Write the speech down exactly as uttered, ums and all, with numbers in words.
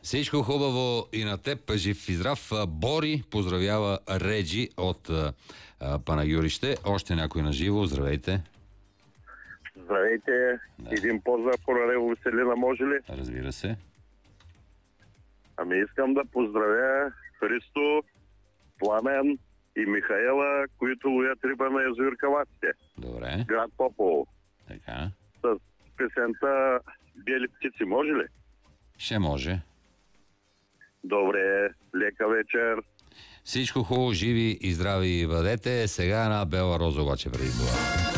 Всичко хубаво и на теб, жив и здрав. Бори поздравява Реджи от а, Панагюрище. Още някой на живо. Здравейте. Здравейте. Да. Един поздрав по Радево Веселина, може ли? Разбира се. Ами искам да поздравя Христо, Пламен и Михаела, които ловят риба на язовир Каваците. Добре. Град Попово. Така. С песента Бели птици, може ли? Ще може. Добре, лека вечер. Всичко хубаво, живи и здрави бъдете. Сега една бела роза обаче преди това.